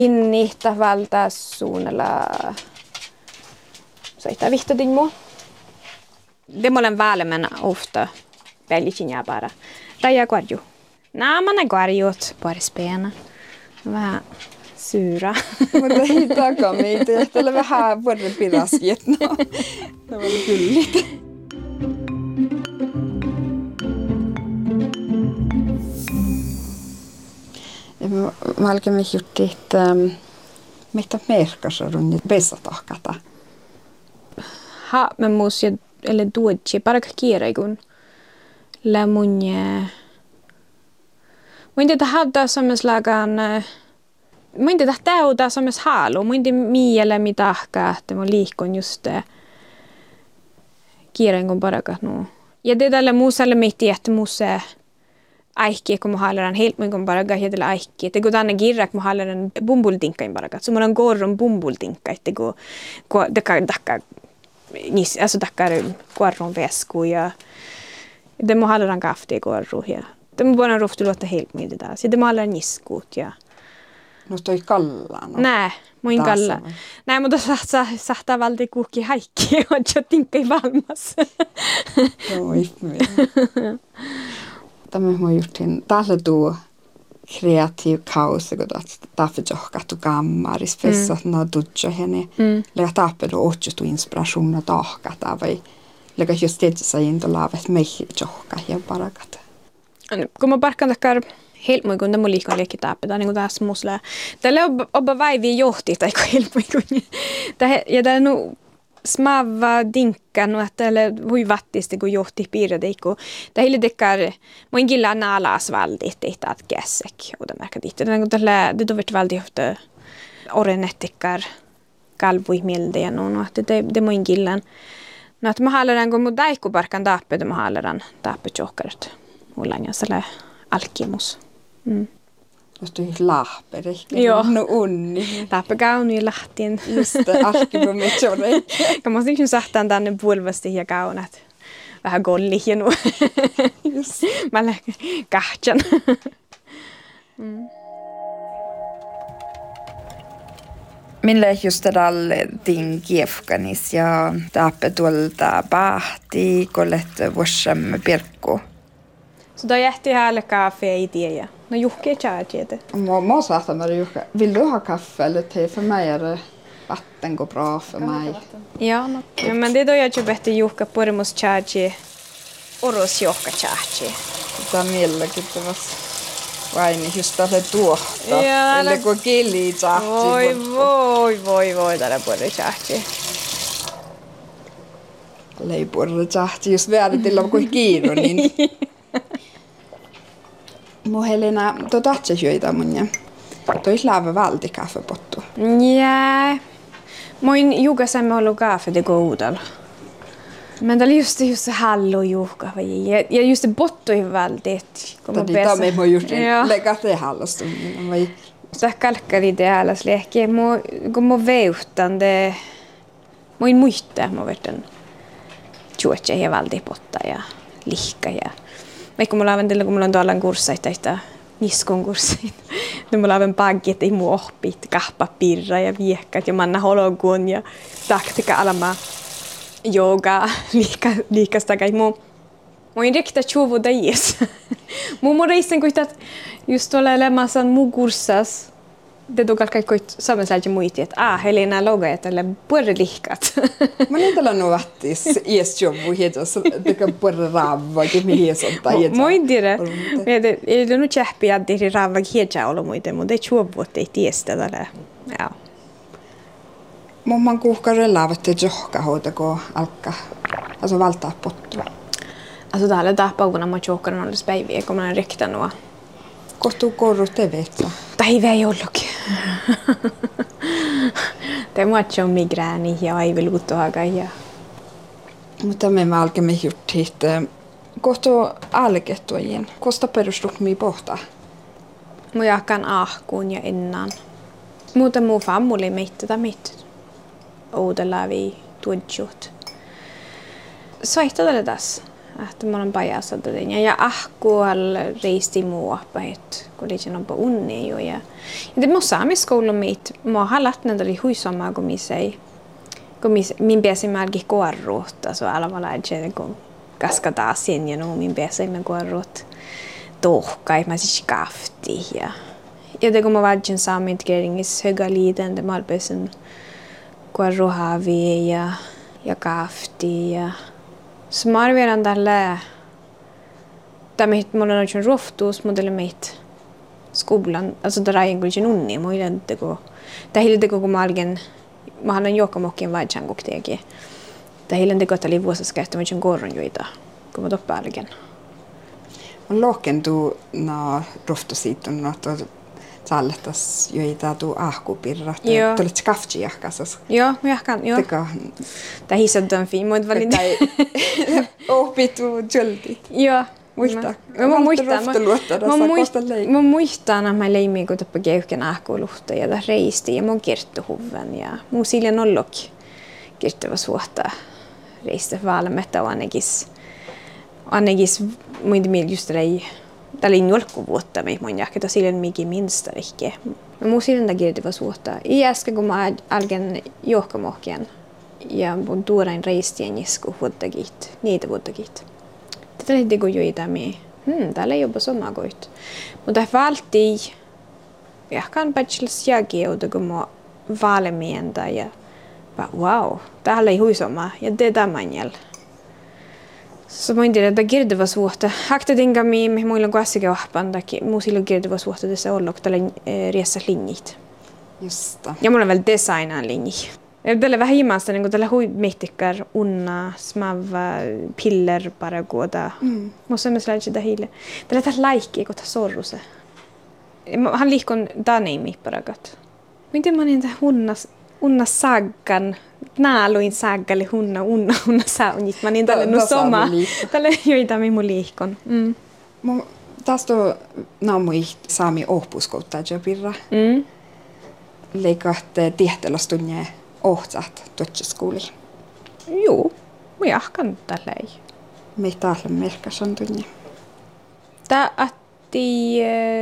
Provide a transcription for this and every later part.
Innihtä valtaa suunnella soittaa vihtotin mua. Demolen välemän ofta väldigt ja bara. Raja guarju. Nämä guarjut parispena. Vähän sura. Mutta ei takamiita. Tällä vähän vuoden pirasjet. No. Ne oli kyllit. Mä alkemme jutti, että mitä merkassa on nyt pesatahkata. Men muus ja eller duodje para kiireikun la munje. Muinte tahtaa sammaslagan muinte tahtaa sammas halu muinte miele mitahka että mun liikon just kiireikun paraka nu. Ja det tälle muusalle mitti että muuse aikki kun muhalleran helt mun paraka hedellä aikki että kun tänne kirrak muhalleran bumbultinkkain paraka. Så mun gorron bumbultinkka että kun dakka niissä alltså tackar kuorron väsku ja det må hålla den kaffe kuorru ja det må bara rofta låta helt med det där så det må hålla niskut ja no toi kallaan nej muin kalla nej mutta sahtaa valti kuki haikki on jo tinkkai valmas joo ihme tämä mä juttin tällä tuo kreativ kaos kun därför johkattu kammaris fessa no tutjo henne lägga tapet och åtjustu inspiration tahkata vai lägga just det så in då lavet mig johka ja parakat kun mä parkan takkar helt muy kun mun liikon leikki tapeta niin kuin taas musla tälle obba vaivi johti tai helt muy kun ja tää nu smava dinkkan och att eller hur vattist kun johti piirdeikko det hela dekkar mun gilla nalas valdit det att käsek och det märker dit det tällä det då vet väldigt ofta orenettikkar kalvui mielden och att det mun gillan no att mä halleran kun mun daikku parkan tappe det mä halleran tappe chokaret mullanja sala alkimus jos tuli lahperi no unni tappe kauni lahtien just alkimu mechore kan man sitten sahtaan tänne pulvasti ja kaunat vähän golli ja nu just mä lähden kahtjan Millä just tälle din kiefkanis ja tappe tuolta pahti kollet vuosamme pirkku. Så då jätte härlig kaffe i det. No Jukka tjäjete. Må säga med Jukka. Vill du ha kaffe eller te för mig är det vatten går bra för mig. Ja, men det då jag ju bättre Jukka på det måste tjäje. Oros Jukka tjäje. Daniela kitte vas. Vain just tälle tuohta. Eller kun kili tjäje. Voi tällä puolella tjäje. Leipurre tjäje just vääritillä kun kiiro niin. Mun Helena, tahtse syötä mun ja tois lava valti kaffepottu. Ja, mun jukasamme ollut kaffe det godal. Men det just se hallo juka ja just det pottu i valtit. Tämä me må gjort lägga det hallostu. Vai så kalkkari det allas leke kun mun veuhtande mun muitta mun verten. Juotse ja valti potta ja lihka ja vaikka mulla on tällä kun mulla on tuolla kursseita että niskon kurssit. Nyt mulla on pankit ei muu oppit kahpapirra ja viekkat ja manna hologun ja taktika alama yoga liikasta kai muu. Mä en rikta chuvu dais. Muu reisen kuitenkin just tuolla elämässä muu kurssas. Det då kaikki sammansaiti muiti että Helena loga tälle puolelle liikat. Mä en tällä no vattis iesjobu hietos teka puolelle raava ke mi hiesonta hietos. Moi dire. Ei nu chäppi att det raava hietja olla muite mutta ei chuvu ei tiestä tällä. Ja. Man kuhkare lavatte johka hoitako alka. Alltså valtaa pottu. Alltså täällä tahpaukuna mä johkaran olisi päiviä kun mä en riktanut. Kohtuu korrut tevetsa. Päivä ei ollutkin. Det on migräni ja ei veluuttoaga ja. Mutta me alkemme jutti että kohtuu alkettuajien. Kosta perustukmi pohta. Mä jakan ahkuun ja ennan. Muuta muu fammuli meitä mit. Oudella vi tuodjut. Soittaa tälle taas. Että mä olen pajassa tätä. Ja ahkual reisti muoppa, että kun liitsin on unni jo. Ja det må saamiskoulu meitä. Mä har lärt när det huisomaa kun misei. Kun min pääsi mälki kuorruutta, så alla lähtee kun kaskataan sen ja no min pääsi me kuorruut tohkai, mä siis kafti ja det kun mä valtsin saamenintegreringissä höga liiden, det malpesen kuorruhavi ja kafti ja så mä arvioin tällä mulla on oikein rohtuus, mutta meitä skolan, alltså där är egentligen unni, mä olen teko. Det hela teko kun mä algen mä haluan jokamokin vaihdan kokteekin. Det hela teko tali vuosaskästä mä korron joita, kun mä toppaa algen. On lohkentu na rohtusiitun että salletas joita tu ahkupirra. Tulit skafti jahkasas. Joo, mä jahkan, joo. Teka. Tää hissaddan fin, mä oon valin. Opitu jolti. Joo. Muista. Mä muistan, että mä leimmin kun tappa keuhken ahkuluhta ja reisti ja mun kirttuhuven ja mun siljan ollokin kirttuva suhtaa reistä valmetta annegis muinte mieli just tällä jolkkuvuotta me mun jahketa siljan mikin minsta rikki. Mun siljan kirttuva suhtaa. I äsken kun mä algen johkamohkien ja mun tuorain reistien jisku vuottakit, niitä vuottakit. Tätä oli teko joita me. Täällä ei jopa sama koit. Mutta valtii jahkan bachelors jälkeen, kun mä valmienta ja wow, täällä ei huisoma ja det är manjal. Så mä en tiedä, että kirjoitava suhta. Hakta tinka me muilla on kuitenkin vahpantakin. Muilla on kirjoitava suhta tässä olla, kun täällä riessä linjit. Justa. Ja mulla on vielä designaan linji. Tällä vähän himasta, niin kun tällä huimittikkar unna, smava, piller bara gåda. Måste man släda sitä hiille. Tällä tällä laikki, kun tämä sorruse. Han liikon daneimi parakat. Miten mä niitä unna saggan, naaluin saggalle unna saunit. Mä niin tällä no soma. Tällä joita minun liikon. Tästä on naamui saami ohpuskouttaa pirra. Leikatte tiehtelostunne ohtsat tuotskouli. Joo, mä jahkan tällä ei. Me täällä merkas on tunne. Tää atti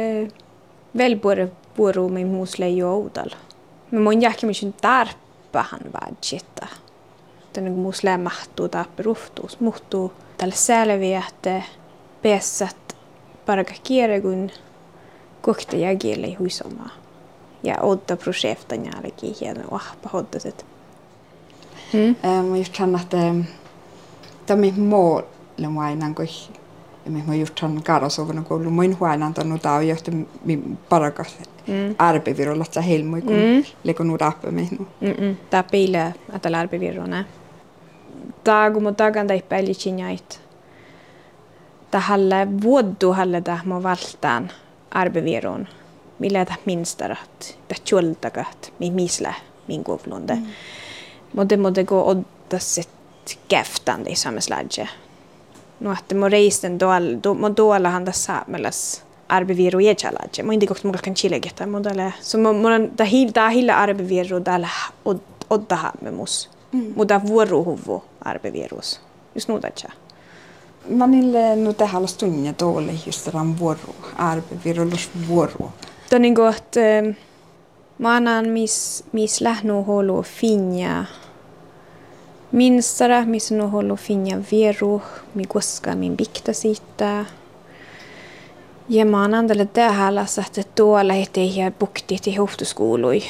velpuoru me muusle joudal. Me mun jahkimisen tarppahan vaadjetta. Tänne kun muusle mahtuu taapperuhtuus. Muhtuu tällä selviä, että pesät paraka kierregun kokta jägelle huisomaa. Ja odda projekten jälkeen hieno ahpa hoddaset. Mä just känner att tämä mål on aina kun mä just han karasovana koulu mun huonan tanu tao johti min parakas arpevirolla että helmoi kun lekonu rappe mehnu. Tää peilää että arpevirona. Tää kun mä tagan tai pellichinjait. Tää halle vuoddu halle tää mä valtaan arpeviron. Millä tämä minstarat, tämä tjoltakat, misla min kuulunde. Mutta kun ottasit käftän i samma slädje. No että mä reisten tuolla han tässä saamelas arbeviru jätsäladje. Mä en tiedä, että kan chilegeta, mutta så tää hillä arbeviru täällä ottaha me mus. Mutta vuorohuvu arbevirus. Just nuutatja. Mä niille nu tähän tunne tolle just tämän vuoro arbevirulus vuoro. Tämä niin kuin, että mä annan missä lähnu holu finja minstara, missä nu holu finja vieru, mi koska min bikta siitä. Ja mä annan tälle tähän, että tuolla heti ja bukti till hohtoskoului.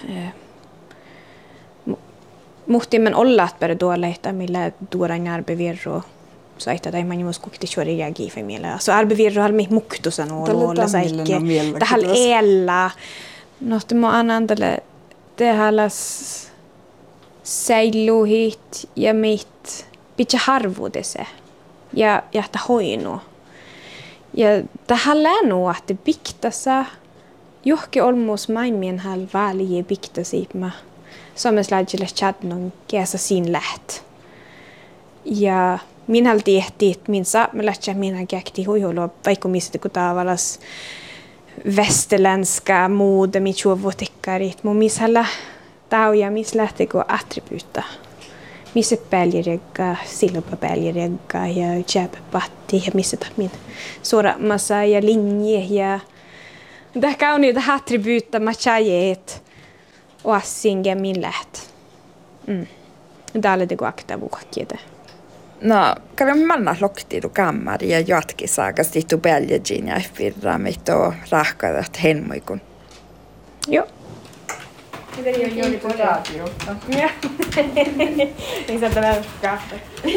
Muhtimmen olla att börja tuolla heti, millä tuoda arbevierro. Saita tai man måste kokta köra jägi för mig. Så arbetsvirro har mig mukto sanoo olla saikki. Tähän ella. No te må anandale tehallas säiluhit ja mit pitkä harvuudese. Ja ta hoinu. Ja tähän länu että piktasa johki olmus maimien hal väliä piktasiipma. Suomeslaisille chatnon käsa sin läht. Ja minä tehtiin, että minä saamelaisja minä käkti huihuilua, vaikka mistä kun tavallaan västerländska mode, mitä vuotikkarit. Mun missä tauja, missä lähtee kun attribuutta. missä pääljeregga, silpapääljeregga ja tjäpäpatti ja missä tahmin suoramassa ja linje ja det kan ni det attributa machajet och assinga min lätt. Dalle det går akta vuokkiete. No, käydään manna loktiidu kammari ja jatki saakas tihtu päljäjiin ja firraa meitä rahkaat henmuikun. Joo. Miten jo oli tuo radio? Ja. Niin sä tänään kahta.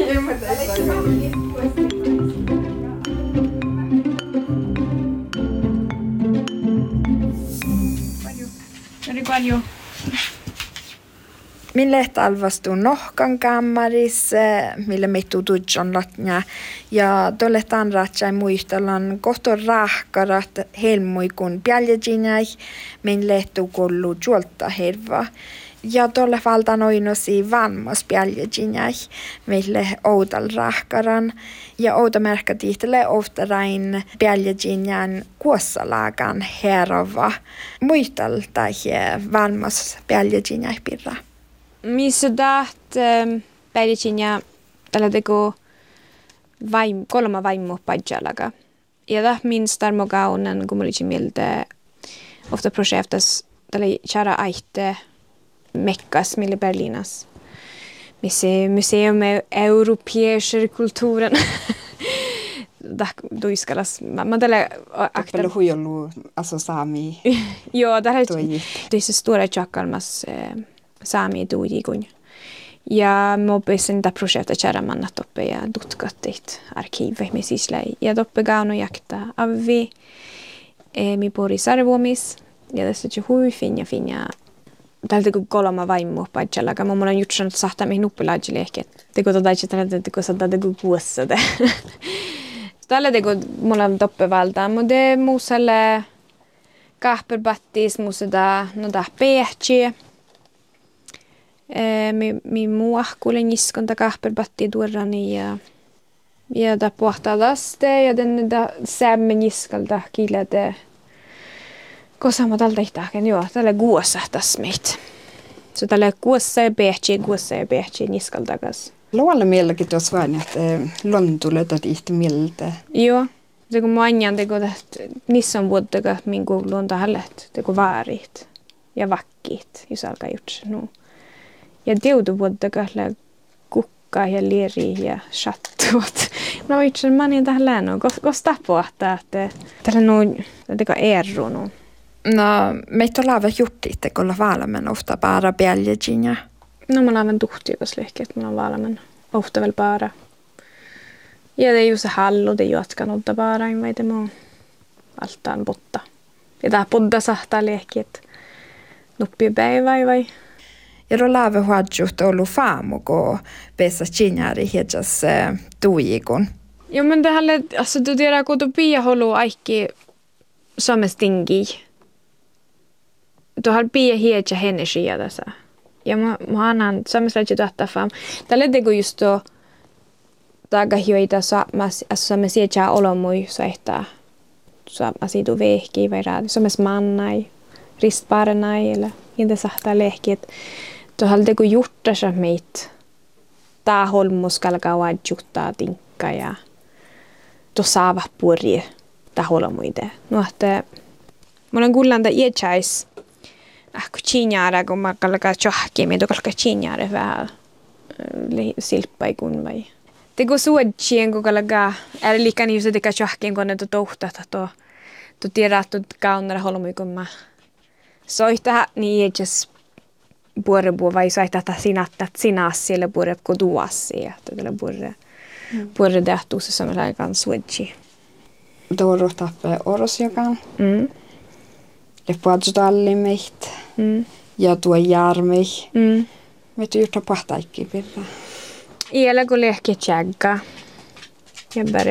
Paljon. Mille talvastuu nohkan kammaris, mille meittuu tudjon latnia. Ja tolle tanratsai muistellaan kohto rahkarat helmuikun päljäjinäi, min lehtuu kollu juolta herva. Ja tolle valtan oinosi vanmos päljäjinäi, mille outal rahkaran. Ja outa märkä tihtele oftarain päljäjinän kuossalagan herova. Muistel tai vanmos päljäjinäi pirra. Missä taht päällikin ja tällä teko kolma vaimo pajalaga. Ja taht min starmoga onnen kumulitsin mieltä ofta projektas tällä kära aihte mekkas mille Berlinas. Missä museum europeischer kulturen. Då iskalas man tällä akta. Tällä huijollu alltså sami. Joo, tällä det är stora chakalmas saami tuujikun. Ja mä opisin tätä projekta käydämään toppe ja tutkattit arkiive, me sisle. Ja toppe gaunu jakta avvi. Mi pori sarvuomis. Ja tässä on hui finja. Tältä kun kolma vaimo paitsalaga. Mä olen jutsanut sahtaa mihin nuppelaajille ehkä. Teko todaisin tällä teko saattaa teko kuussa. Tällä teko mulla on toppe valtaa. Mutta muusalle kahperbattis, muussa no tää pehtsi. Mi muahkulen niskonta kahperbatti tuorani ja da pohtaa laste ja den da sämme niskalta kilade kosama talta ihtaken joo tällä guossa tasmeit so tällä guossa ja behchi niskalta kas luolle mielläkin tuossa vain että lontuleta ihti miltä joo se kun manjan teko nissan vuottaka minkä luonta hallet teko vaarit ja vakkit jos alkaa jutsa no. Ja teutuvuottakalle kukkaa ja lieri ja chattuot. Mä itse manin tähän läänoon, koska pohtaa, että tällä on teka erru. No, meitä on laavat jutti, että kun ollaan valmen ofta bara bjäljejiä. No, mä laavan tuhtiukas lehki, että mä oon valmen ofta väl bara. Ja det är ju så hallo, det är ju att kan odda bara, en väite mä altaan botta. Ja tää podda sahtaa lehki, että nuppi päivä vai. Ja då lave huadjut ollut faamu, kun pesa tjinjari hietsas tuijikun. Jo, men det här alltså du derar kun du pia holu aikki samestingi. Du har pia hietsä henne skia tässä. Ja mä annan sameslaji tahta faam. Tälle teko just to tagahioita sames hietsä olomui saihtaa. Saamasi tu vehki vai raadi. Sames mannai, ristparenai, eller inte sahtaa lehki, että tuohon teko juttasa meitä. Tää holmus kalkaa juttaa tinkka ja tuossa saava purje tää holmuide. No, että mulla on kullanta iätsäis. Kun tjinjäära, kun mä kalkaa tjohkia, mä kalkaa tjinjäära vähän silppaikun vai. Teko suodjien, kun kalkaa, älä liikaa niin, jos teka tjohkien, kun ne tohtaa, tu tiedät, että kaunara holmuikun mä. Soittaa niin iätsäis puorebu vai saita sinattat sinas siellä puore koduassi ja tällä puore tehtuussa samalla aikaan suodji. Tuoru tappe orosjokan. Ja puadjutalli meitä. Ja tuo jarmei. Me tyyrtä pahtaikki pirra. Iällä kun lehki tjägga. Ja bara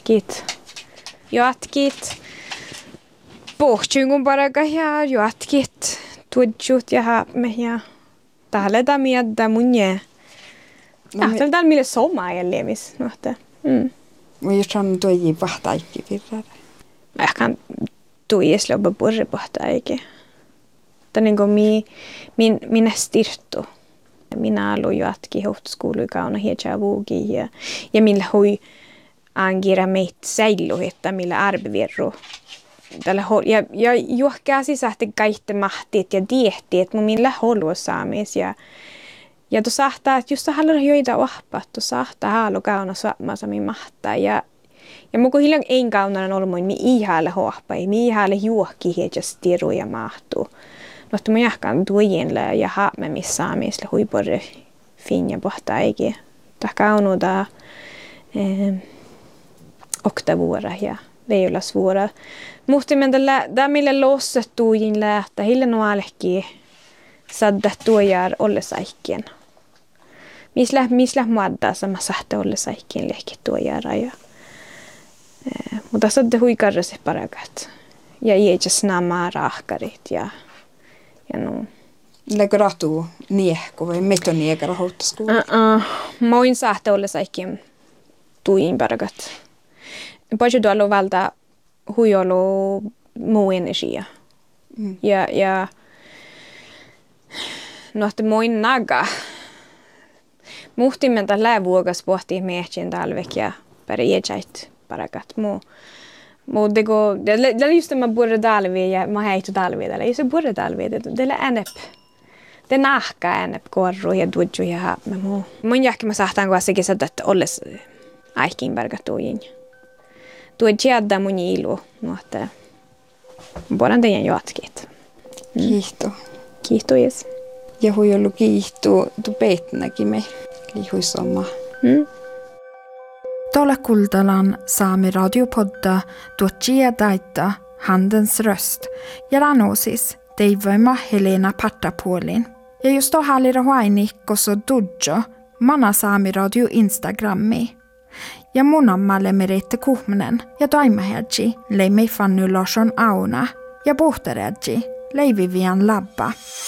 jatkit. Pohtungun paraka ja jatkit. Tuodjut ja haamme ja täällä miedda munje. Tällä täällä mille soma jäljemis. Mä just on tuo pahtaikki pirra. Mä kan tuies loppa purre pahtaikki. Tämä niin kuin minä stirtu. Minä aloin jatkin hohtoskouluikauna hietsää vuogi ja millä hui angira meitä säilyy, että millä arvevirru. Ja juokkaa sisähti kaikki mahtit ja diehti, että mun millä holua saamis. Ja tu sahtaa, että just haluaa joita ohpat, tu sahtaa halu kauna saamassa mi mahtaa. Ja muku hiljan ein kaunana olmoin, mi ihaalle hohpai, mi ihaalle juokki hietsas tiru ja mahtuu. Mutta mä jahkaan tuojenle ja haamme missä saamisle huipore finja pohtaa eikin. Tää kaunuuta oktavuora ja veilasvuora. Muhtimen tämä millä lossat tuojin lähtää, hillä nuolehki sadda tuojar ollesaikkien. Misläh muoddaa sama sahte ollesaikkien lehki tuojara. Mutta sadda huikarrasi parakat. Ja iäjäs nämä rahkarit ja no. Lägger ratu niehko vai meto niekara houttaskuun? Moin sahte ollesaikkien tuojin parakat. Paljon tuolla valta huijolu muu energia. Ja nohti moin naga. Muhtimen tällä vuokas pohtii mehtien talvek ja pärjäjät parakat muu. Mutta det är just det man borde talvi ja man heitu talvi tällä. Just det borde talvi det är enep. Det nahka enep korru ja duju ja haamme muu. Mun jahki mä sahtaan kuitenkin sitä, että olles aikin parkatuujin. Tuo tjädda mun ilu, mutta voidaan teidän jatkit. Kiihto. Kiihto, jes. Ja hui ollut kiihto, tu peitnäkin me lihuisomma. Tuolla Kultalan Saami radiopodda tuotsia taita Handens röst ja lanosis teivoima Helena Partapuolin. Ja just då hallira huainikkoso dudjo mana Saami radio Instagrammi. Ja mun ammalle Meritte Kuhmenen ja Taimaherji Leimi Fanny Larsson Auna ja Puhteredji Leivi Vian Labba.